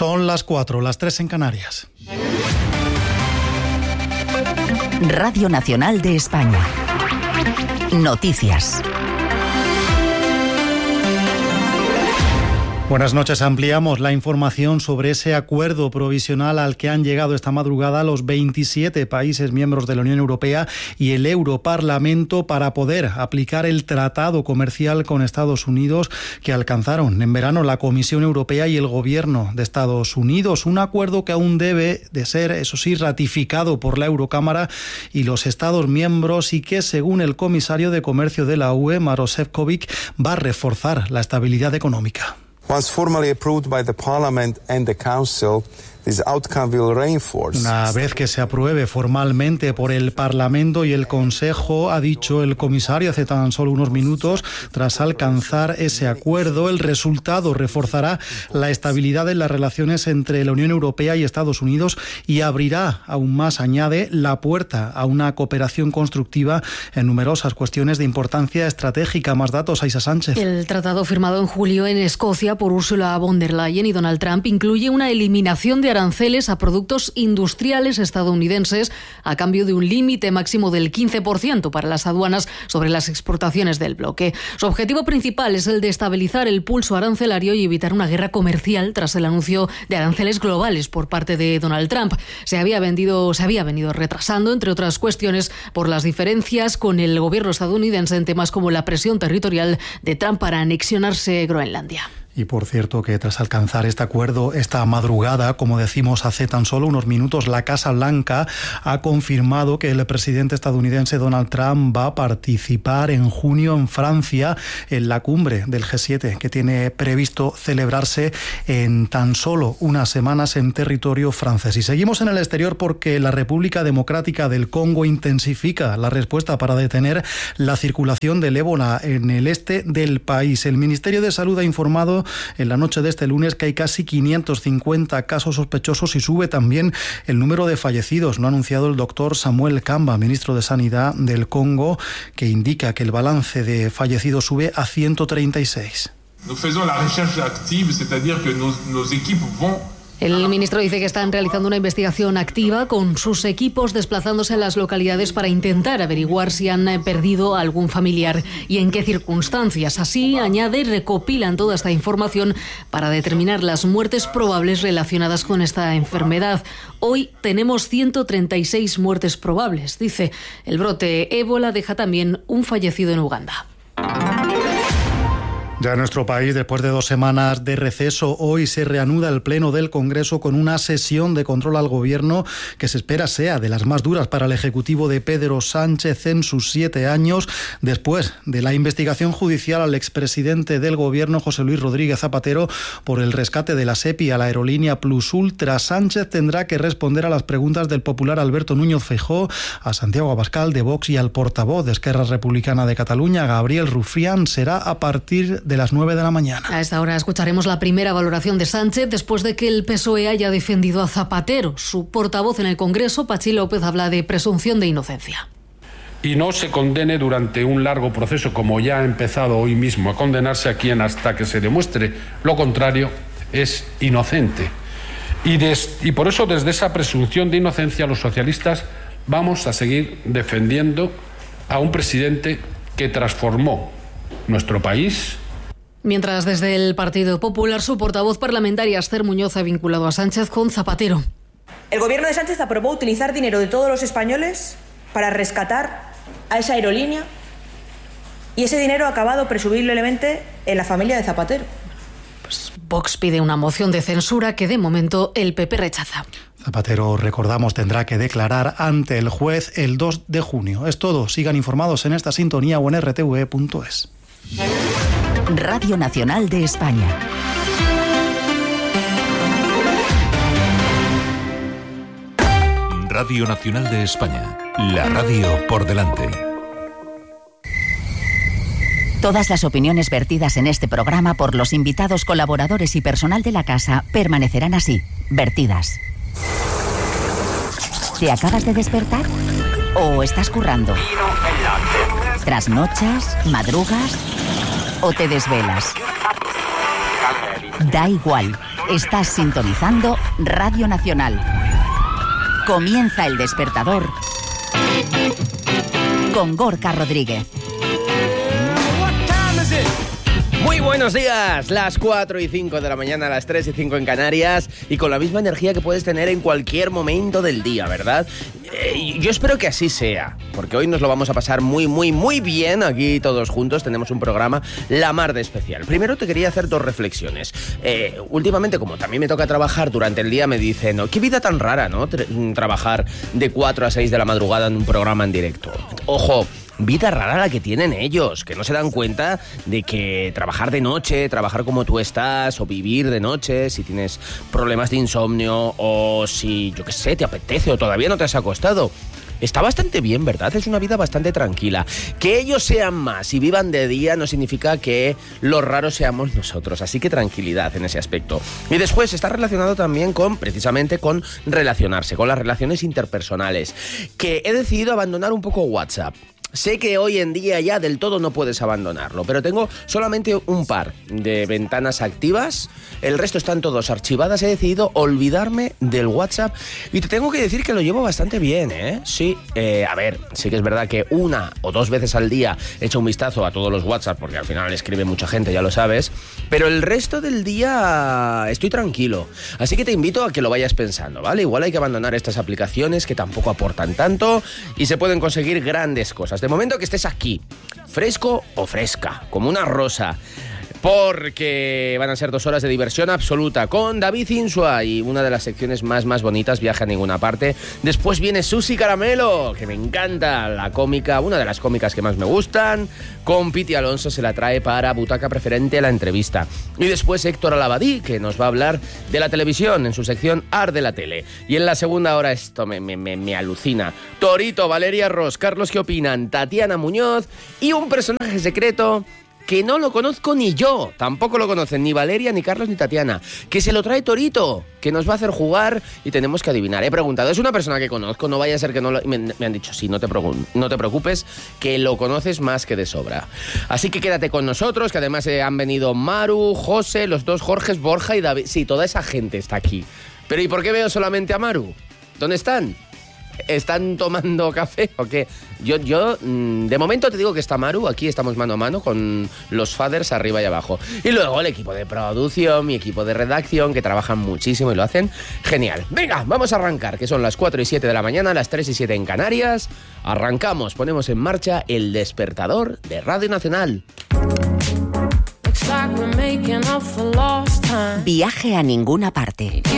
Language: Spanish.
Son las 4, las 3 en Canarias. Radio Nacional de España. Noticias. Buenas noches. Ampliamos la información sobre ese acuerdo provisional al que han llegado esta madrugada los 27 países miembros de la Unión Europea y el Europarlamento para poder aplicar el tratado comercial con Estados Unidos que alcanzaron en verano la Comisión Europea y el Gobierno de Estados Unidos. Un acuerdo que aún debe de ser, eso sí, ratificado por la Eurocámara y los Estados miembros y que, según el comisario de Comercio de la UE, Maroš Šefčovič, va a reforzar la estabilidad económica. Once formally approved by the Parliament and the Council, this outcome will reinforce. Una vez que se apruebe formalmente por el Parlamento y el Consejo, ha dicho el comisario hace tan solo unos minutos, tras alcanzar ese acuerdo, el resultado reforzará la estabilidad en las relaciones entre la Unión Europea y Estados Unidos y abrirá aún más, añade, la puerta a una cooperación constructiva en numerosas cuestiones de importancia estratégica. Más datos, Aisa Sánchez. El tratado firmado en julio en Escocia por Ursula von der Leyen y Donald Trump incluye una eliminación de aranceles a productos industriales estadounidenses a cambio de un límite máximo del 15% para las aduanas sobre las exportaciones del bloque. Su objetivo principal es el de estabilizar el pulso arancelario y evitar una guerra comercial tras el anuncio de aranceles globales por parte de Donald Trump. Se había venido retrasando, entre otras cuestiones, por las diferencias con el gobierno estadounidense en temas como la presión territorial de Trump para anexionarse Groenlandia. Y por cierto que tras alcanzar este acuerdo esta madrugada, como decimos hace tan solo unos minutos, la Casa Blanca ha confirmado que el presidente estadounidense Donald Trump va a participar en junio en Francia en la cumbre del G7 que tiene previsto celebrarse en tan solo unas semanas en territorio francés. Y seguimos en el exterior porque la República Democrática del Congo intensifica la respuesta para detener la circulación del ébola en el este del país. El Ministerio de Salud ha informado en la noche de este lunes que hay casi 550 casos sospechosos y sube también el número de fallecidos. Lo ha anunciado el doctor Samuel Kamba, ministro de Sanidad del Congo, que indica que el balance de fallecidos sube a 136. El ministro dice que están realizando una investigación activa con sus equipos desplazándose a las localidades para intentar averiguar si han perdido a algún familiar y en qué circunstancias. Así, añade, recopilan toda esta información para determinar las muertes probables relacionadas con esta enfermedad. Hoy tenemos 136 muertes probables, dice. El brote ébola deja también un fallecido en Uganda. Ya en nuestro país, después de 2 semanas de receso, hoy se reanuda el Pleno del Congreso con una sesión de control al Gobierno que se espera sea de las más duras para el Ejecutivo de Pedro Sánchez en sus 7 años, después de la investigación judicial al expresidente del Gobierno, José Luis Rodríguez Zapatero, por el rescate de la SEPI a la aerolínea Plus Ultra. Sánchez tendrá que responder a las preguntas del popular Alberto Núñez Feijóo, a Santiago Abascal de Vox y al portavoz de Esquerra Republicana de Cataluña, Gabriel Rufián. Será a partir de las 9 de la mañana. A esta hora escucharemos la primera valoración de Sánchez después de que el PSOE haya defendido a Zapatero. Su portavoz en el Congreso, Patxi López, habla de presunción de inocencia. Y no se condene durante un largo proceso, como ya ha empezado hoy mismo a condenarse a quien, hasta que se demuestre lo contrario, es inocente. Y por eso, desde esa presunción de inocencia, los socialistas vamos a seguir defendiendo a un presidente que transformó nuestro país. Mientras, desde el Partido Popular, su portavoz parlamentaria Esther Muñoz ha vinculado a Sánchez con Zapatero. El gobierno de Sánchez aprobó utilizar dinero de todos los españoles para rescatar a esa aerolínea y ese dinero ha acabado presumiblemente en la familia de Zapatero. Pues Vox pide una moción de censura que de momento el PP rechaza. Zapatero, recordamos, tendrá que declarar ante el juez el 2 de junio. Es todo. Sigan informados en esta sintonía o en rtve.es. Radio Nacional de España. Radio Nacional de España. La radio por delante. Todas las opiniones vertidas en este programa por los invitados, colaboradores y personal de la casa permanecerán así, vertidas. ¿Te acabas de despertar? ¿O estás currando? ¿Trasnochas? ¿Madrugas? ¿O te desvelas? Da igual. Estás sintonizando Radio Nacional. Comienza El Despertador con Gorka Rodríguez. Muy buenos días, las 4:05 de la mañana, las 3:05 en Canarias, y con la misma energía que puedes tener en cualquier momento del día, ¿verdad? Yo espero que así sea, porque hoy nos lo vamos a pasar muy bien aquí todos juntos. Tenemos un programa la mar de especial. Primero te quería hacer dos reflexiones. Últimamente, como también me toca trabajar durante el día, me dicen, qué vida tan rara, ¿no? Trabajar de 4 a 6 de la madrugada en un programa en directo. Ojo, vida rara la que tienen ellos, que no se dan cuenta de que trabajar de noche, trabajar como tú estás, o vivir de noche, si tienes problemas de insomnio, o si, yo qué sé, te apetece o todavía no te has acostado, está bastante bien, ¿verdad? Es una vida bastante tranquila. Que ellos sean más y vivan de día no significa que los raros seamos nosotros, así que tranquilidad en ese aspecto. Y después está relacionado también precisamente con relacionarse, con las relaciones interpersonales, que he decidido abandonar un poco WhatsApp. Sé que hoy en día ya del todo no puedes abandonarlo, pero tengo solamente un par de ventanas activas, el resto están todos archivadas. He decidido olvidarme del WhatsApp y te tengo que decir que lo llevo bastante bien, ¿eh? Sí, a ver, sí que es verdad que 1 o 2 veces al día he hecho un vistazo a todos los WhatsApp, porque al final escribe mucha gente, ya lo sabes, pero el resto del día estoy tranquilo. Así que te invito a que lo vayas pensando, ¿vale? Igual hay que abandonar estas aplicaciones que tampoco aportan tanto y se pueden conseguir grandes cosas. De momento que estés aquí, fresco o fresca, como una rosa, porque van a ser 2 horas de diversión absoluta con David Insua y una de las secciones más bonitas, Viaje a ninguna parte. Después viene Susi Caramelo, que me encanta, la cómica, una de las cómicas que más me gustan. Con Piti Alonso se la trae para Butaca Preferente la entrevista. Y después Héctor Alabadí, que nos va a hablar de la televisión en su sección Art de la Tele. Y en la segunda hora, esto me alucina, Torito, Valeria Ross, Carlos ¿Qué opinan?, Tatiana Muñoz y un personaje secreto que no lo conozco ni yo, tampoco lo conocen ni Valeria, ni Carlos, ni Tatiana, que se lo trae Torito, que nos va a hacer jugar y tenemos que adivinar. He preguntado, es una persona que conozco, no vaya a ser que no lo... Me han dicho, sí, no te preocupes, que lo conoces más que de sobra. Así que quédate con nosotros, que además han venido Maru, José, los dos Jorges, Borja y David. Sí, toda esa gente está aquí. Pero ¿y por qué veo solamente a Maru? ¿Dónde están? ¿Están tomando café o qué? Yo de momento te digo que está Maru, aquí estamos mano a mano con los fathers arriba y abajo. Y luego el equipo de producción, mi equipo de redacción, que trabajan muchísimo y lo hacen genial. Venga, vamos a arrancar, que son las 4:07 de la mañana, las 3:07 en Canarias. Arrancamos, ponemos en marcha El Despertador de Radio Nacional. Viaje a ninguna parte.